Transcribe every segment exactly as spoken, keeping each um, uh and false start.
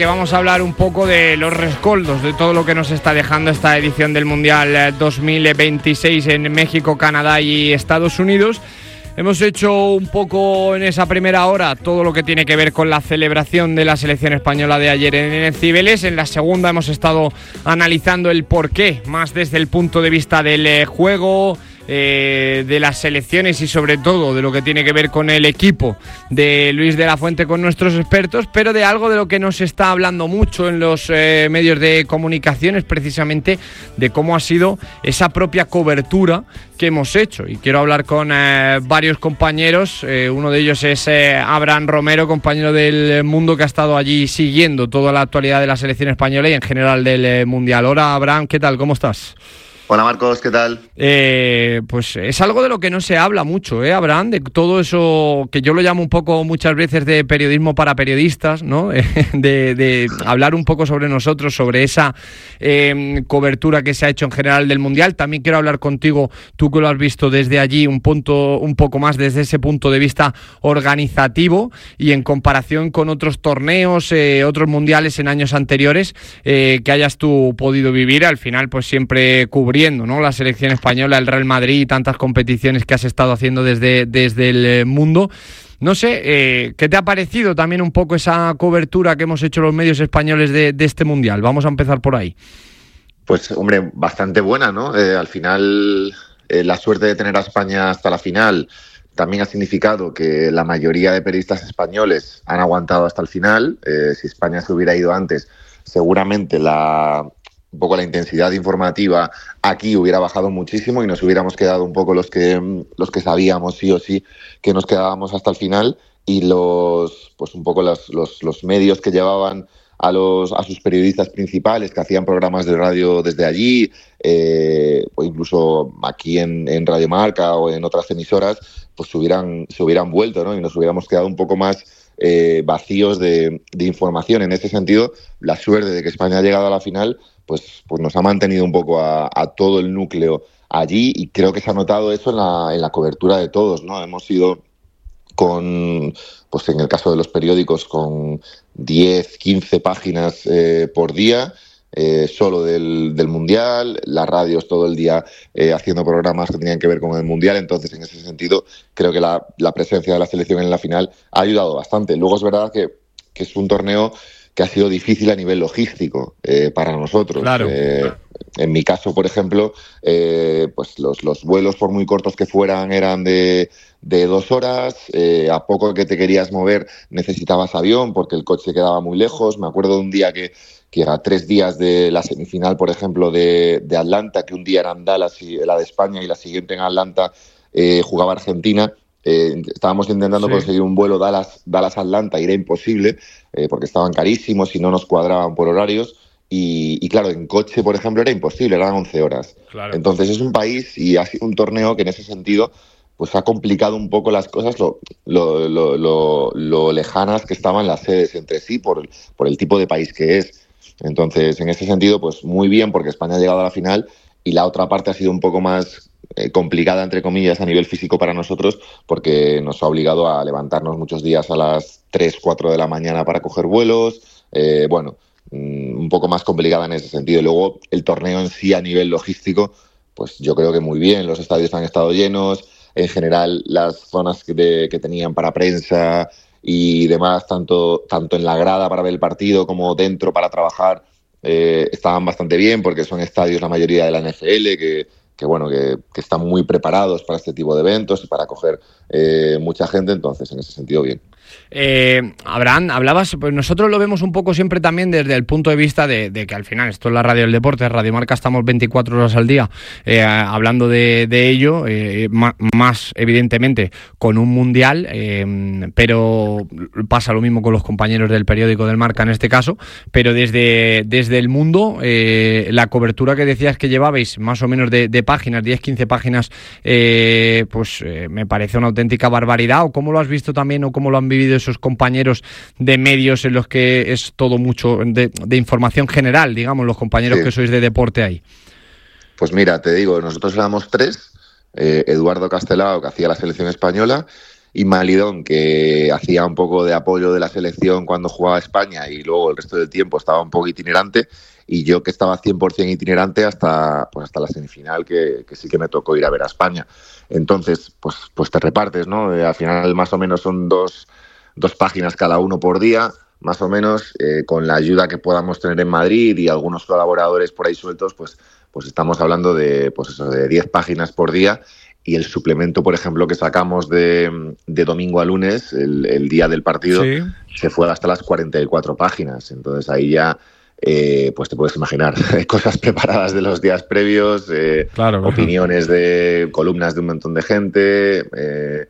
Que vamos a hablar un poco de los rescoldos, de todo lo que nos está dejando esta edición del Mundial dos mil veintiséis en México, Canadá y Estados Unidos. Hemos hecho un poco en esa primera hora todo lo que tiene que ver con la celebración de la selección española de ayer en Cibeles. En la segunda hemos estado analizando el porqué, más desde el punto de vista del juego, Eh, de las selecciones y sobre todo de lo que tiene que ver con el equipo de Luis de la Fuente con nuestros expertos, pero de algo de lo que nos está hablando mucho en los eh, medios de comunicación es precisamente de cómo ha sido esa propia cobertura que hemos hecho, y quiero hablar con eh, varios compañeros. Eh, uno de ellos es eh, Abraham Romero, compañero del Mundo, que ha estado allí siguiendo toda la actualidad de la selección española y en general del eh, Mundial. Hola Abraham, ¿qué tal? ¿Cómo estás? Hola Marcos, ¿qué tal? Eh, pues es algo de lo que no se habla mucho, ¿eh, Abraham? De todo eso que yo lo llamo un poco muchas veces de periodismo para periodistas, ¿no? de, de hablar un poco sobre nosotros, sobre esa eh, cobertura que se ha hecho en general del Mundial. También quiero hablar contigo, tú que lo has visto desde allí, un punto, un poco más desde ese punto de vista organizativo y en comparación con otros torneos, eh, otros mundiales en años anteriores, eh, que hayas tú podido vivir. Al final, pues siempre cubriendo, ¿no?, la selección española, el Real Madrid y tantas competiciones que has estado haciendo desde, desde el Mundo. No sé, eh, ¿qué te ha parecido también un poco esa cobertura que hemos hecho los medios españoles de, de este Mundial? Vamos a empezar por ahí. Pues, hombre, bastante buena, ¿no? Eh, al final, eh, la suerte de tener a España hasta la final también ha significado que la mayoría de periodistas españoles han aguantado hasta el final. Eh, si España se hubiera ido antes, seguramente la... un poco la intensidad informativa aquí hubiera bajado muchísimo y nos hubiéramos quedado un poco los que los que sabíamos sí o sí que nos quedábamos hasta el final, y los pues un poco los, los, los medios que llevaban a los a sus periodistas principales, que hacían programas de radio desde allí, eh, o incluso aquí en, en Radio Marca o en otras emisoras, pues se hubieran, se hubieran vuelto, ¿no? Y nos hubiéramos quedado un poco más eh, vacíos de, de información. En ese sentido, la suerte de que España ha llegado a la final Pues, pues nos ha mantenido un poco a, a todo el núcleo allí, y creo que se ha notado eso en la, en la cobertura de todos, ¿no? Hemos ido con, pues en el caso de los periódicos, con diez, quince páginas eh, por día, eh, solo del, del Mundial, las radios todo el día eh, haciendo programas que tenían que ver con el Mundial. Entonces, en ese sentido, creo que la, la presencia de la selección en la final ha ayudado bastante. Luego es verdad que, que es un torneo que ha sido difícil a nivel logístico eh, para nosotros. Claro. Eh, en mi caso, por ejemplo, eh, pues los, los vuelos, por muy cortos que fueran, eran de, de dos horas. Eh, a poco que te querías mover necesitabas avión porque el coche quedaba muy lejos. Me acuerdo de un día que, que era tres días de la semifinal, por ejemplo, de, de Atlanta, que un día era en Dallas, y la de España, y la siguiente en Atlanta eh, jugaba Argentina. Eh, estábamos intentando sí. conseguir un vuelo Dallas, Dallas-Atlanta, y era imposible eh, porque estaban carísimos y no nos cuadraban por horarios, y, y claro, en coche, por ejemplo, era imposible, eran once horas. Claro. Entonces es un país y ha sido un torneo que en ese sentido pues ha complicado un poco las cosas, lo, lo, lo, lo, lo lejanas que estaban las sedes entre sí por, por el tipo de país que es. Entonces, en ese sentido, pues muy bien, porque España ha llegado a la final, y la otra parte ha sido un poco más Eh, complicada, entre comillas, a nivel físico para nosotros, porque nos ha obligado a levantarnos muchos días a las tres, cuatro de la mañana para coger vuelos. Eh, bueno, mmm, un poco más complicada en ese sentido. Y luego el torneo en sí, a nivel logístico, pues yo creo que muy bien. Los estadios han estado llenos. En general, las zonas que, de, que tenían para prensa y demás, tanto, tanto en la grada para ver el partido como dentro para trabajar, eh, estaban bastante bien, porque son estadios, la mayoría de la N F L, que que bueno, que, que están muy preparados para este tipo de eventos y para acoger eh, mucha gente. Entonces, en ese sentido, bien. Eh, Abraham, hablabas, pues nosotros lo vemos un poco siempre también desde el punto de vista de, de que al final esto es la radio del deporte, Radio Marca, estamos veinticuatro horas al día eh, hablando de, de ello, eh, más, más evidentemente con un mundial, eh, pero pasa lo mismo con los compañeros del periódico del Marca en este caso, pero desde, desde el Mundo, eh, la cobertura que decías que llevabais más o menos de, de páginas, diez, quince páginas, eh, pues eh, me parece una auténtica barbaridad. ¿O cómo lo has visto también, o cómo lo han vivido esos compañeros de medios en los que es todo mucho de, de información general, digamos, los compañeros sí. que sois de deporte ahí? Pues mira, te digo, nosotros éramos tres, eh, Eduardo Castelao, que hacía la selección española, Ismael Lidón, que hacía un poco de apoyo de la selección cuando jugaba España y luego el resto del tiempo estaba un poco itinerante, y yo que estaba cien por ciento itinerante hasta, pues hasta la semifinal, que, que sí que me tocó ir a ver a España. Entonces, pues, pues te repartes, ¿no? Eh, al final más o menos son dos, dos páginas cada uno por día, más o menos, eh, con la ayuda que podamos tener en Madrid y algunos colaboradores por ahí sueltos, pues, pues estamos hablando de, pues eso, de diez páginas por día. Y el suplemento, por ejemplo, que sacamos de, de domingo a lunes, el, el día del partido, sí, se fue hasta las cuarenta y cuatro páginas. Entonces ahí ya, eh, pues te puedes imaginar, cosas preparadas de los días previos, eh, claro, claro. opiniones de columnas de un montón de gente, eh,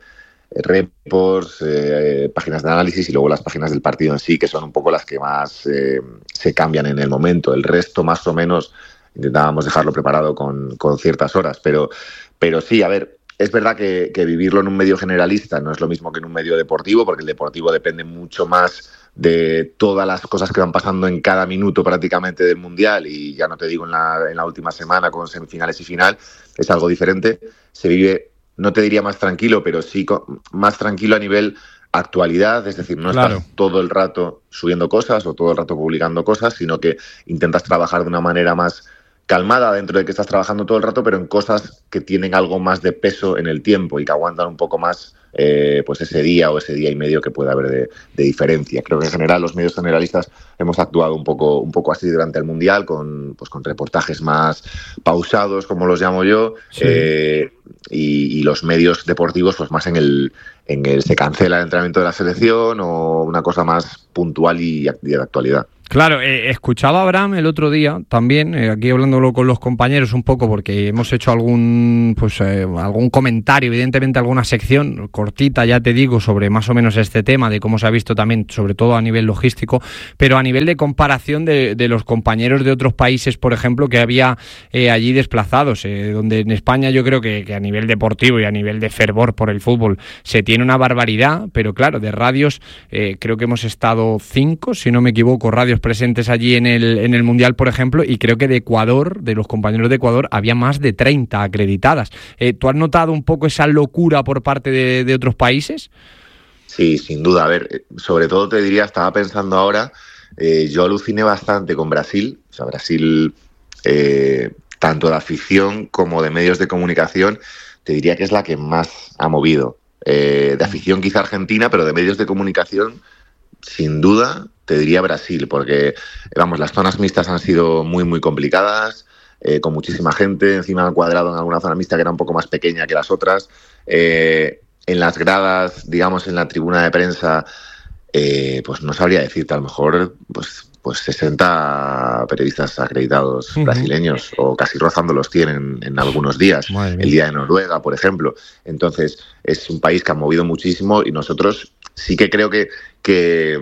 reports, eh, páginas de análisis y luego las páginas del partido en sí, que son un poco las que más eh, se cambian en el momento. El resto, más o menos, intentábamos dejarlo preparado con, con ciertas horas, pero... Pero sí, a ver, es verdad que, que vivirlo en un medio generalista no es lo mismo que en un medio deportivo, porque el deportivo depende mucho más de todas las cosas que van pasando en cada minuto prácticamente del Mundial, y ya no te digo en la, en la última semana con semifinales y final, es algo diferente. Se vive, no te diría más tranquilo, pero sí más tranquilo a nivel actualidad, es decir, no claro. estás todo el rato subiendo cosas o todo el rato publicando cosas, sino que intentas trabajar de una manera más calmada dentro de que estás trabajando todo el rato, pero en cosas que tienen algo más de peso en el tiempo y que aguantan un poco más eh, pues ese día o ese día y medio que puede haber de, de diferencia. Creo que en general los medios generalistas hemos actuado un poco, un poco así durante el Mundial, con, pues, con reportajes más pausados, como los llamo yo, sí. eh, y, y los medios deportivos pues más en el, en el se cancela el entrenamiento de la selección o una cosa más puntual y, y de actualidad. Claro, eh, escuchaba a Abraham el otro día también, eh, aquí hablándolo con los compañeros un poco, porque hemos hecho algún pues eh, algún comentario, evidentemente alguna sección cortita, ya te digo, sobre más o menos este tema, de cómo se ha visto también, sobre todo a nivel logístico, pero a nivel de comparación de, de los compañeros de otros países, por ejemplo, que había eh, allí desplazados, eh, donde en España yo creo que, que a nivel deportivo y a nivel de fervor por el fútbol se tiene una barbaridad, pero claro, de radios eh, creo que hemos estado cinco, si no me equivoco, radios presentes allí en el, en el Mundial, por ejemplo, y creo que de Ecuador, de los compañeros de Ecuador, había más de treinta acreditadas. Eh, ¿Tú has notado un poco esa locura por parte de, de otros países? Sí, sin duda. A ver, sobre todo te diría, estaba pensando ahora, eh, yo aluciné bastante con Brasil. O sea, Brasil, eh, tanto de afición como de medios de comunicación, te diría que es la que más ha movido. Eh, de afición quizá Argentina, pero de medios de comunicación, sin duda, te diría Brasil, porque, vamos, las zonas mixtas han sido muy, muy complicadas, eh, con muchísima gente, encima han cuadrado en alguna zona mixta que era un poco más pequeña que las otras. Eh, en las gradas, digamos, en la tribuna de prensa, eh, pues no sabría decirte, a lo mejor, pues, pues sesenta periodistas acreditados uh-huh. brasileños, o casi rozando los tienen en algunos días, el día de Noruega, por ejemplo. Entonces, es un país que ha movido muchísimo y nosotros sí que creo que... que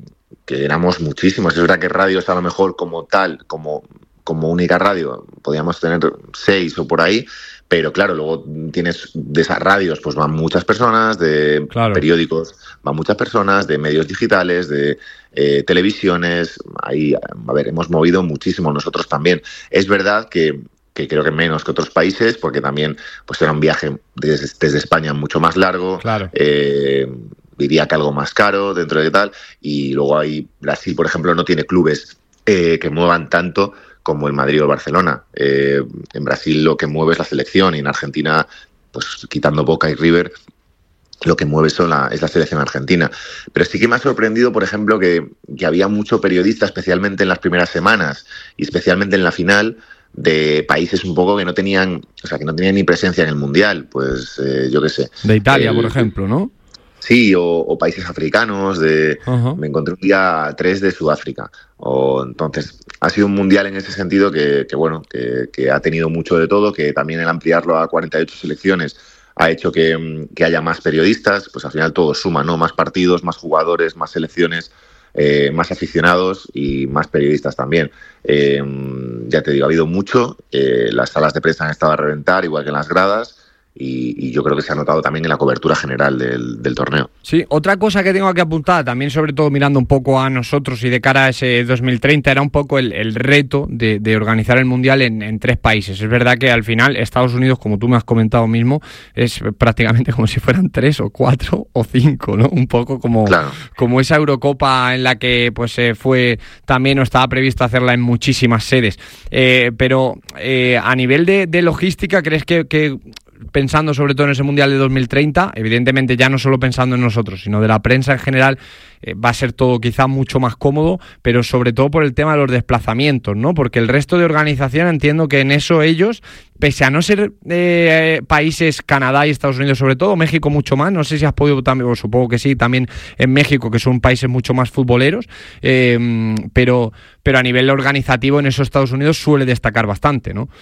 que éramos muchísimos. Es verdad que radios a lo mejor como tal, como, como única radio, podíamos tener seis o por ahí, pero claro, luego tienes de esas radios, pues van muchas personas, de claro. periódicos van muchas personas, de medios digitales, de eh, televisiones. Ahí, a ver, hemos movido muchísimo nosotros también. Es verdad que que creo que menos que otros países, porque también pues era un viaje desde, desde España mucho más largo, claro. eh, diría que algo más caro dentro de tal, y luego ahí Brasil, por ejemplo, no tiene clubes eh, que muevan tanto como el Madrid o el Barcelona. Eh, en Brasil lo que mueve es la selección, y en Argentina, pues quitando Boca y River, lo que mueve son la, es la selección argentina. Pero sí que me ha sorprendido, por ejemplo, que, que había mucho periodista, especialmente en las primeras semanas y especialmente en la final, de países un poco que no tenían, o sea, que no tenían ni presencia en el Mundial, pues eh, yo qué sé. De Italia, el, por ejemplo, ¿no? Sí, o, o países africanos. De, uh-huh. Me encontré un día tres de Sudáfrica. O, entonces, ha sido un Mundial en ese sentido que, que bueno, que, que ha tenido mucho de todo, que también el ampliarlo a cuarenta y ocho selecciones ha hecho que, que haya más periodistas, pues al final todo suma, ¿no? Más partidos, más jugadores, más selecciones, eh, más aficionados y más periodistas también. Eh, ya te digo, ha habido mucho, eh, las salas de prensa han estado a reventar, igual que en las gradas, Y, y yo creo que se ha notado también en la cobertura general del, del torneo. Sí, otra cosa que tengo aquí apuntada, también sobre todo mirando un poco a nosotros y de cara a ese dos mil treinta, era un poco el, el reto de, de organizar el Mundial en, en tres países. Es verdad que al final Estados Unidos, como tú me has comentado mismo, es prácticamente como si fueran tres o cuatro o cinco, ¿no? Un poco como, claro. como esa Eurocopa en la que pues eh, fue también o estaba previsto hacerla en muchísimas sedes. Eh, pero eh, a nivel de, de logística, ¿crees que... que pensando sobre todo en ese Mundial de dos mil treinta, evidentemente ya no solo pensando en nosotros, sino de la prensa en general, eh, va a ser todo quizá mucho más cómodo, pero sobre todo por el tema de los desplazamientos, ¿no? Porque el resto de organización, entiendo que en eso ellos, pese a no ser eh, países, Canadá y Estados Unidos sobre todo, México mucho más, no sé si has podido también, o supongo que sí, también en México, que son países mucho más futboleros, eh, pero, pero a nivel organizativo en esos Estados Unidos suele destacar bastante, ¿no?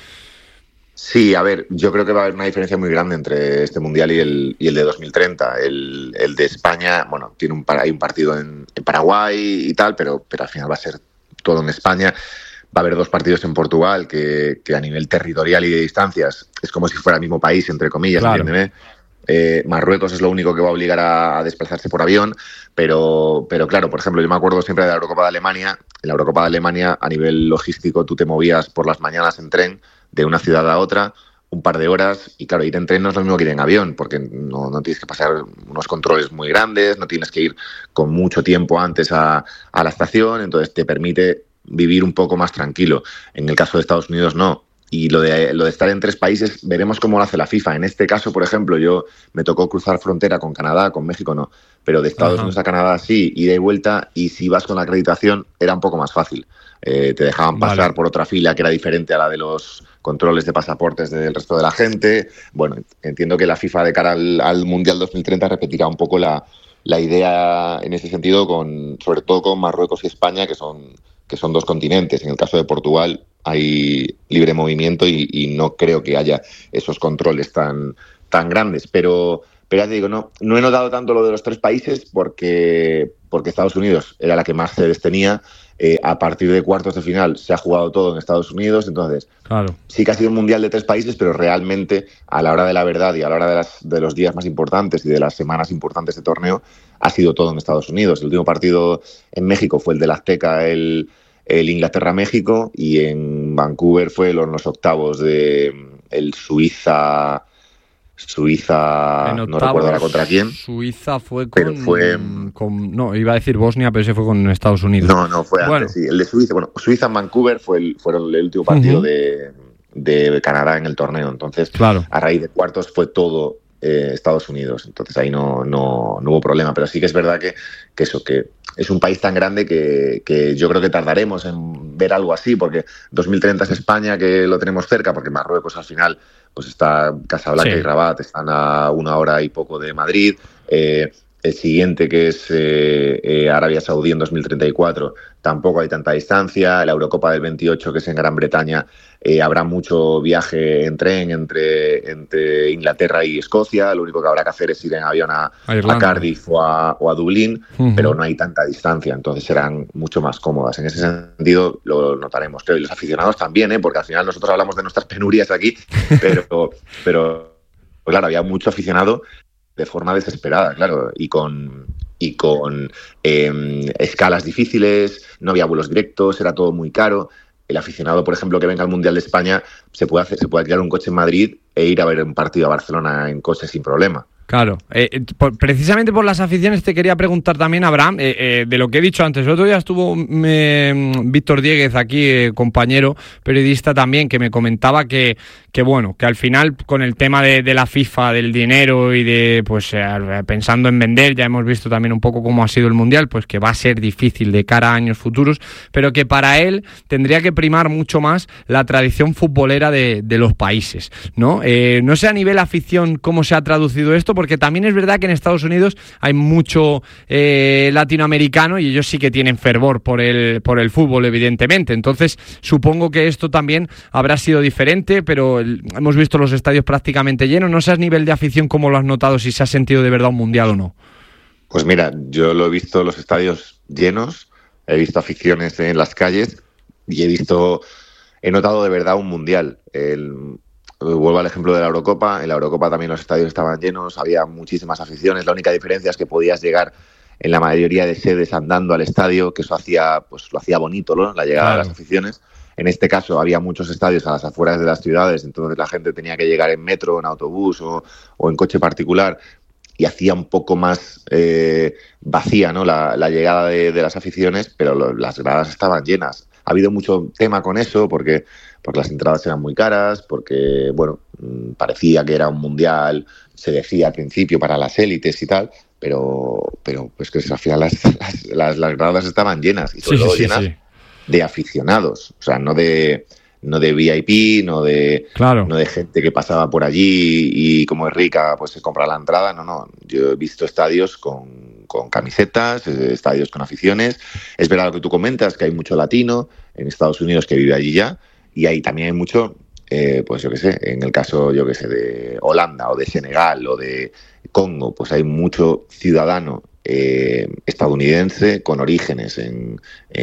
Sí, a ver, yo creo que va a haber una diferencia muy grande entre este Mundial y el, y el de dos mil treinta. El, el de España, bueno, tiene un, hay un partido en, en Paraguay y tal, pero, pero al final va a ser todo en España. Va a haber dos partidos en Portugal que, que a nivel territorial y de distancias es como si fuera el mismo país, entre comillas, claro. Entiéndeme. Eh, Marruecos es lo único que va a obligar a, a desplazarse por avión, pero, pero claro, por ejemplo, yo me acuerdo siempre de la Eurocopa de Alemania. En la Eurocopa de Alemania, a nivel logístico, tú te movías por las mañanas en tren de una ciudad a otra, un par de horas, y claro, ir en tren no es lo mismo que ir en avión, porque no, no tienes que pasar unos controles muy grandes, no tienes que ir con mucho tiempo antes a, a la estación, entonces te permite vivir un poco más tranquilo. En el caso de Estados Unidos no. Y lo de, lo de estar en tres países, veremos cómo lo hace la FIFA. En este caso, por ejemplo, yo me tocó cruzar frontera con Canadá, con México no, pero de Estados Ajá. Unidos a Canadá sí, ida y vuelta, y si vas con la acreditación era un poco más fácil. Eh, te dejaban pasar vale. por otra fila que era diferente a la de los controles de pasaportes del resto de la gente. Bueno, entiendo que la FIFA de cara al, al Mundial dos mil treinta repetirá un poco la, la idea en ese sentido, con, sobre todo con Marruecos y España, que son, que son dos continentes. En el caso de Portugal hay libre movimiento y, y no creo que haya esos controles tan, tan grandes. Pero, pero ya te digo, no, no he notado tanto lo de los tres países porque, porque Estados Unidos era la que más sedes tenía. Eh, a partir de cuartos de final se ha jugado todo en Estados Unidos, entonces claro. sí que ha sido un mundial de tres países, pero realmente a la hora de la verdad y a la hora de, las, de los días más importantes y de las semanas importantes de torneo ha sido todo en Estados Unidos. El último partido en México fue el del Azteca, el, el Inglaterra-México, y en Vancouver fue los, los octavos de el Suiza... Suiza, octavos, no recuerdo ahora contra quién. Suiza fue con, pero fue con... No, iba a decir Bosnia, pero ese fue con Estados Unidos. No, no, fue bueno. antes, sí. El de Suiza, bueno, Suiza en Vancouver fue el, fueron el último partido uh-huh. de, de Canadá en el torneo. Entonces, claro. a raíz de cuartos fue todo eh, Estados Unidos. Entonces ahí no, no, no hubo problema. Pero sí que es verdad que, que eso, que es un país tan grande que, que yo creo que tardaremos en ver algo así, porque dos mil treinta es España, que lo tenemos cerca, porque Marruecos al final pues está Casablanca sí. y Rabat, están a una hora y poco de Madrid. Eh, el siguiente, que es eh, eh, Arabia Saudí en dos mil treinta y cuatro, tampoco hay tanta distancia. La Eurocopa del veintiocho, que es en Gran Bretaña, eh, habrá mucho viaje en tren entre, entre Inglaterra y Escocia. Lo único que habrá que hacer es ir en avión a, a Cardiff o a, o a Dublín, uh-huh. pero no hay tanta distancia, entonces serán mucho más cómodas. En ese sentido lo notaremos, creo, y los aficionados también, ¿eh? Porque al final nosotros hablamos de nuestras penurias aquí, pero, pero claro, había mucho aficionado de forma desesperada, claro, y con y con eh, escalas difíciles, no había vuelos directos, era todo muy caro. El aficionado, por ejemplo, que venga al Mundial de España, se puede hacer, se puede alquilar un coche en Madrid e ir a ver un partido a Barcelona en coche sin problema. Claro, eh, por, precisamente por las aficiones te quería preguntar también, Abraham, eh, eh, de lo que he dicho antes. El otro día estuvo eh, Víctor Dieguez aquí, eh, compañero periodista también, que me comentaba que, que bueno, que al final con el tema de, de la FIFA, del dinero y de, pues eh, pensando en vender, ya hemos visto también un poco cómo ha sido el Mundial, pues que va a ser difícil de cara a años futuros, pero que para él tendría que primar mucho más la tradición futbolera de, de los países, ¿no? Eh, no sé a nivel afición cómo se ha traducido esto, porque también es verdad que en Estados Unidos hay mucho eh, latinoamericano y ellos sí que tienen fervor por el, por el fútbol, evidentemente. Entonces, supongo que esto también habrá sido diferente, pero el, hemos visto los estadios prácticamente llenos. No sé a nivel de afición cómo lo has notado, si se ha sentido de verdad un mundial o no. Pues mira, yo lo he visto los estadios llenos, he visto aficiones en las calles y he visto, he notado de verdad un mundial. El... vuelvo al ejemplo de la Eurocopa. En la Eurocopa también los estadios estaban llenos, había muchísimas aficiones. La única diferencia es que podías llegar en la mayoría de sedes andando al estadio, que eso hacía, pues lo hacía bonito, ¿no? La llegada claro. de las aficiones. En este caso había muchos estadios a las afueras de las ciudades, entonces la gente tenía que llegar en metro, en autobús o, o en coche particular, y hacía un poco más eh, vacía, ¿no? la, la llegada de, de las aficiones, pero lo, las gradas estaban llenas. Ha habido mucho tema con eso porque, porque las entradas eran muy caras, porque bueno, parecía que era un mundial, se decía al principio para las élites y tal, pero, pero pues que al final las, las, las gradas estaban llenas, y sobre sí, todo sí, llenas sí. de aficionados, o sea, no de... no de V I P, no de claro. no de gente que pasaba por allí y como es rica pues se compra la entrada, no, no, yo he visto estadios con, con camisetas, estadios con aficiones. Es verdad lo que tú comentas, que hay mucho latino en Estados Unidos que vive allí ya, y ahí también hay mucho, eh, pues yo qué sé, en el caso yo qué sé de Holanda o de Senegal o de Congo, pues hay mucho ciudadano Eh, estadounidense con orígenes en,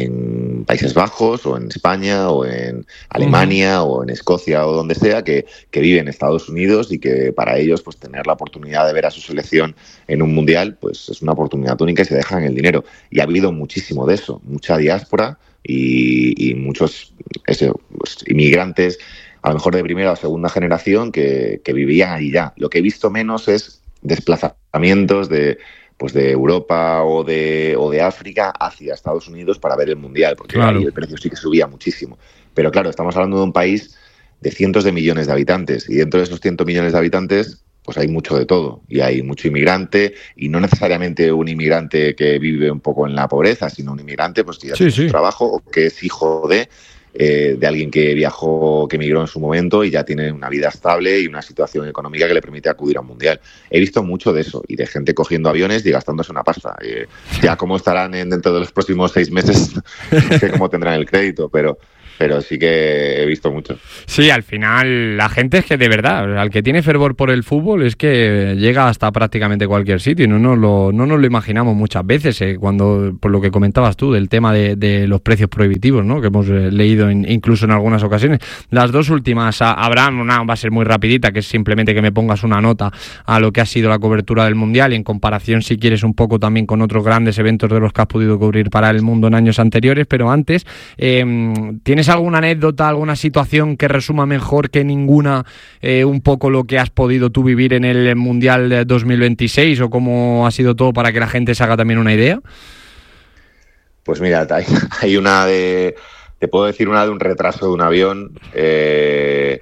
en Países Bajos o en España o en Alemania uh-huh. o en Escocia o donde sea, que, que vive en Estados Unidos, y que para ellos pues tener la oportunidad de ver a su selección en un mundial pues es una oportunidad única y se dejan el dinero. Y ha habido muchísimo de eso, mucha diáspora y, y muchos ese, pues, inmigrantes, a lo mejor de primera o segunda generación, que, que vivían allí ya. Lo que he visto menos es desplazamientos de pues de Europa o de, o de África hacia Estados Unidos para ver el Mundial, porque claro. ahí el precio sí que subía muchísimo. Pero claro, estamos hablando de un país de cientos de millones de habitantes, y dentro de esos cientos millones de habitantes pues hay mucho de todo, y hay mucho inmigrante, y no necesariamente un inmigrante que vive un poco en la pobreza, sino un inmigrante pues que ya sí, tiene sí. su trabajo, o que es hijo de... Eh, de alguien que viajó, que emigró en su momento y ya tiene una vida estable y una situación económica que le permite acudir a un mundial. He visto mucho de eso, y de gente cogiendo aviones y gastándose una pasta. Eh, ya cómo estarán en, dentro de los próximos seis meses, no sé cómo tendrán el crédito, pero... pero sí que he visto mucho. Sí, al final la gente es que de verdad, al que tiene fervor por el fútbol es que llega hasta prácticamente cualquier sitio, y no nos lo, no nos lo imaginamos muchas veces, eh, cuando, por lo que comentabas tú, del tema de, de los precios prohibitivos, ¿no? Que hemos eh, leído en, incluso en algunas ocasiones. Las dos últimas, habrá una, va a ser muy rapidita, que es simplemente que me pongas una nota a lo que ha sido la cobertura del Mundial, y en comparación, si quieres, un poco también con otros grandes eventos de los que has podido cubrir para el mundo en años anteriores. Pero antes, eh, ¿tienes alguna anécdota, alguna situación que resuma mejor que ninguna eh, un poco lo que has podido tú vivir en el Mundial dos mil veintiséis, o cómo ha sido todo, para que la gente se haga también una idea? Pues mira, hay, hay una de... Te puedo decir una de un retraso de un avión. Eh,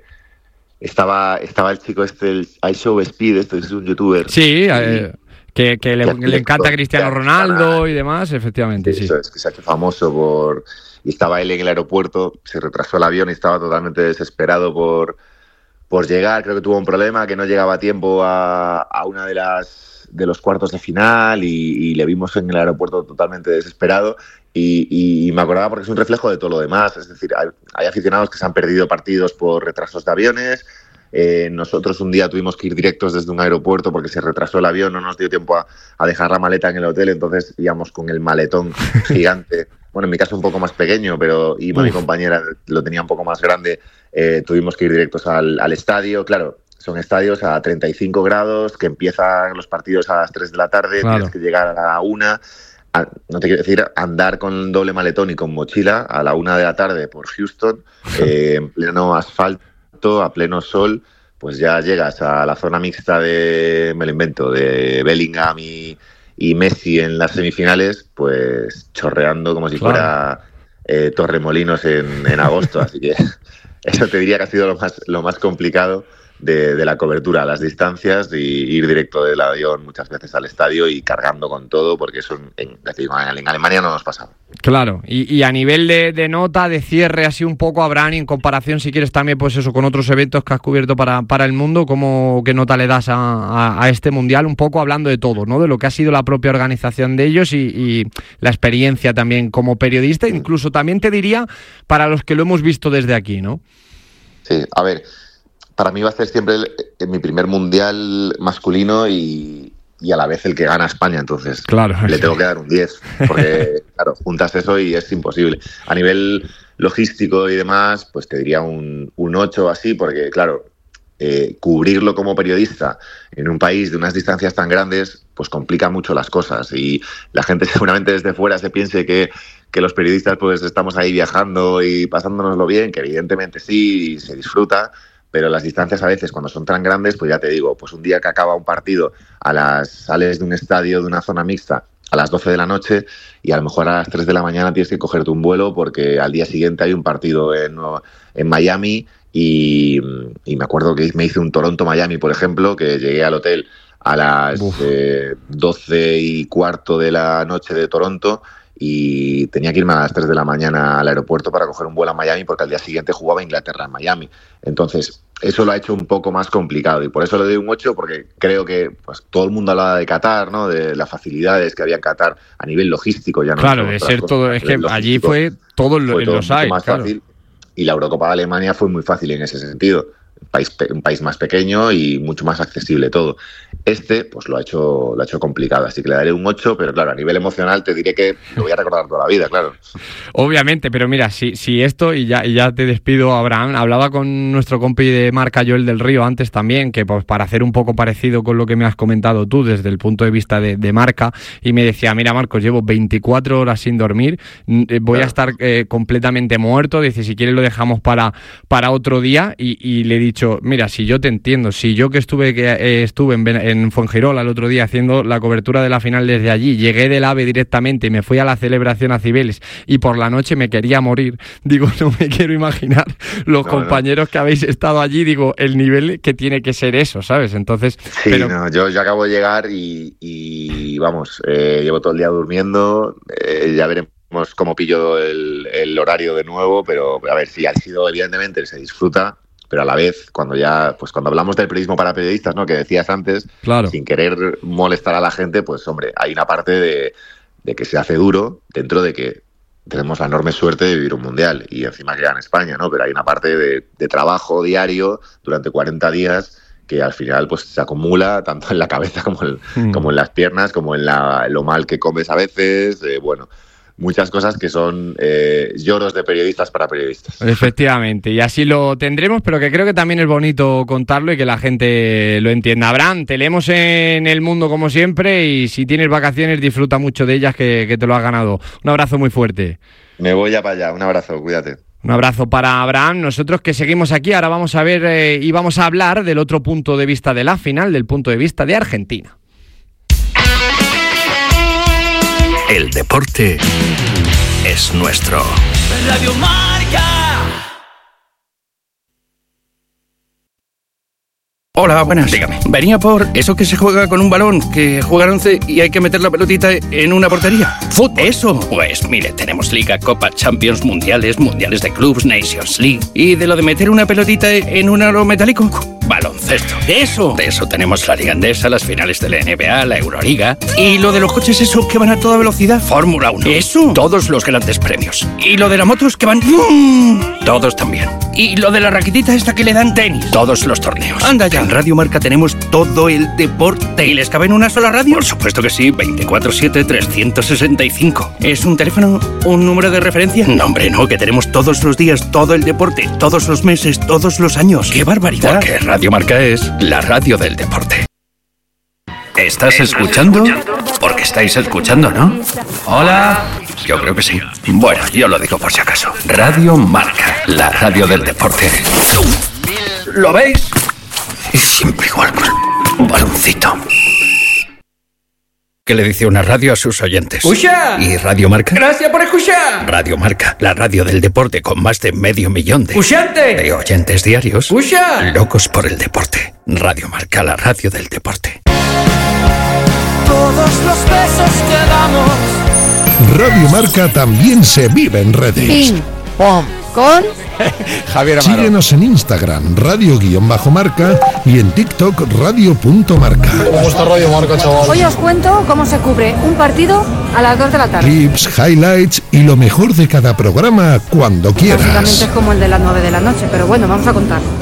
estaba, estaba el chico este, el iShow Speed, este es un youtuber. Sí, eh, que, que le, le encanta a Cristiano Ronaldo y demás, efectivamente. Sí, sí. Eso es, que se ha hecho famoso por... Y estaba él en el aeropuerto, se retrasó el avión y estaba totalmente desesperado por, por llegar. Creo que tuvo un problema, que no llegaba a tiempo a, a una de las de los cuartos de final, y, y le vimos en el aeropuerto totalmente desesperado. Y, y me acordaba porque es un reflejo de todo lo demás. Es decir, hay, hay aficionados que se han perdido partidos por retrasos de aviones. Eh, nosotros un día tuvimos que ir directos desde un aeropuerto porque se retrasó el avión, no nos dio tiempo a, a dejar la maleta en el hotel, entonces íbamos con el maletón gigante. Bueno, en mi caso un poco más pequeño, pero y mi compañera lo tenía un poco más grande. Eh, tuvimos que ir directos al, al estadio. Claro, son estadios a treinta y cinco grados, que empiezan los partidos a las tres de la tarde, claro. Tienes que llegar a la una. A, no te quiero decir andar con doble maletón y con mochila a la una de la tarde por Houston, eh, en pleno asfalto, a pleno sol. Pues ya llegas a la zona mixta de, me lo invento, de Bellingham y... y Messi en las semifinales, pues chorreando como si claro. fuera eh, Torremolinos en, en agosto. Así que eso te diría que ha sido lo más, lo más complicado de, de la cobertura, las distancias, y ir directo del avión muchas veces al estadio y cargando con todo, porque eso en, en, en Alemania no nos pasaba. Claro, y, y a nivel de, de nota, de cierre, así un poco, Abraham, en comparación, si quieres también, pues eso, con otros eventos que has cubierto para, para el mundo, ¿cómo, qué nota le das a, a, a este Mundial? Un poco hablando de todo, ¿no? De lo que ha sido la propia organización de ellos y, y la experiencia también como periodista, incluso también te diría para los que lo hemos visto desde aquí, ¿no? Sí, a ver, para mí va a ser siempre el, el, mi primer Mundial masculino y... y a la vez el que gana España, entonces claro, le sí. tengo que dar un diez, porque claro, juntas eso y es imposible. A nivel logístico y demás, pues te diría un, un ocho así, porque claro, eh, cubrirlo como periodista en un país de unas distancias tan grandes, pues complica mucho las cosas. Y la gente seguramente desde fuera se piense que, que los periodistas pues estamos ahí viajando y pasándonoslo bien, que evidentemente sí, se disfruta, pero las distancias a veces cuando son tan grandes, pues ya te digo, pues un día que acaba un partido, a las sales de un estadio, de una zona mixta, a las doce de la noche y a lo mejor a las tres de la mañana tienes que cogerte un vuelo porque al día siguiente hay un partido en, en Miami y, y me acuerdo que me hice un Toronto-Miami, por ejemplo, que llegué al hotel a las eh, doce y cuarto de la noche de Toronto y tenía que irme a las tres de la mañana al aeropuerto para coger un vuelo a Miami porque al día siguiente jugaba Inglaterra en Miami. Entonces, eso lo ha hecho un poco más complicado y por eso le doy un ocho, porque creo que pues todo el mundo hablaba de Qatar, ¿no? De las facilidades que había en Qatar a nivel logístico. Ya no claro, de ser todo, es que allí fue todo en los aires, más claro. fácil y la Eurocopa de Alemania fue muy fácil en ese sentido. Un país, un país más pequeño y mucho más accesible todo. Este, pues lo ha hecho lo ha hecho complicado, así que le daré un ocho, pero claro, a nivel emocional te diré que lo voy a recordar toda la vida, claro. Obviamente, pero mira, si, si esto, y ya, y ya te despido, Abraham, hablaba con nuestro compi de marca Joel del Río antes también, que pues para hacer un poco parecido con lo que me has comentado tú desde el punto de vista de, de marca, y me decía, mira Marcos, llevo veinticuatro horas sin dormir, voy claro. a estar eh, completamente muerto, dice, si quieres lo dejamos para, para otro día, y, y le he dicho, mira, si yo te entiendo, si yo que estuve, que, eh, estuve en, en Fuengirola el otro día haciendo la cobertura de la final desde allí, llegué del AVE directamente y me fui a la celebración a Cibeles y por la noche me quería morir, digo, no me quiero imaginar los no, compañeros no. que habéis estado allí, digo, el nivel que tiene que ser eso, ¿sabes? Entonces, sí, pero... no, yo, yo acabo de llegar y, y vamos, eh, llevo todo el día durmiendo, eh, ya veremos cómo pillo el, el horario de nuevo, pero a ver, sí, ha sido, evidentemente, se disfruta, pero a la vez, cuando ya, pues cuando hablamos del periodismo para periodistas, ¿no? Que decías antes, claro. sin querer molestar a la gente, pues hombre, hay una parte de, de que se hace duro dentro de que tenemos la enorme suerte de vivir un mundial y encima queda en España, ¿no? Pero hay una parte de, de trabajo diario durante cuarenta días que al final pues se acumula tanto en la cabeza como en, mm. como en las piernas, como en la, lo mal que comes a veces, eh, bueno... muchas cosas que son eh, lloros de periodistas para periodistas. Efectivamente, y así lo tendremos, pero que creo que también es bonito contarlo y que la gente lo entienda. Abraham, te leemos en El Mundo como siempre y si tienes vacaciones disfruta mucho de ellas, que, que te lo has ganado. Un abrazo muy fuerte. Me voy ya para allá, un abrazo, cuídate. Un abrazo para Abraham. Nosotros que seguimos aquí, ahora vamos a ver eh, y vamos a hablar del otro punto de vista de la final, del punto de vista de Argentina. El deporte es nuestro. Radio Marca. Hola, buenas. Dígame. Venía por eso que se juega con un balón, que juegan once y hay que meter la pelotita en una portería. ¿Fútbol? Eso. Pues mire, tenemos Liga, Copa, Champions, Mundiales, Mundiales de Clubs, Nations League. ¿Y de lo de meter una pelotita en un aro metálico? Baloncesto. Eso. De eso tenemos la Liga Endesa, las finales de la N B A, la Euroliga. ¿Y lo de los coches eso que van a toda velocidad? Fórmula uno. Eso. Todos los grandes premios. ¿Y lo de las motos que van? Todos también. ¿Y lo de la raquetita esta que le dan tenis? Todos los torneos. Anda ya. En Radio Marca tenemos todo el deporte. ¿Y les cabe en una sola radio? Por supuesto que sí, veinticuatro siete, trescientos sesenta y cinco. ¿Es un teléfono? ¿Un número de referencia? No, hombre, no, que tenemos todos los días todo el deporte, todos los meses, todos los años. ¡Qué barbaridad! Porque Radio Marca es la radio del deporte. ¿Estás escuchando? Porque estáis escuchando, ¿no? Hola. Yo creo que sí. Bueno, yo lo digo por si acaso. Radio Marca, la radio del deporte. ¿Lo veis? Y siempre igual, pues, un baloncito. ¿Qué le dice una radio a sus oyentes? ¡Escucha! ¿Y Radio Marca? ¡Gracias por escuchar! Radio Marca, la radio del deporte con más de medio millón de... ¡Escuchante! De oyentes diarios. ¡Escucha! Locos por el deporte. Radio Marca, la radio del deporte. Todos los besos que damos. Radio Marca también se vive en redes. Ping, pom, con... Javier Amaro. Síguenos en Instagram, radio-marca y en TikTok, radio.marca. ¿Cómo está Radio Marca, chaval? Hoy os cuento cómo se cubre un partido a las dos de la tarde. Clips, highlights y lo mejor de cada programa cuando quieras. Básicamente es como el de las nueve de la noche, pero bueno, vamos a contar.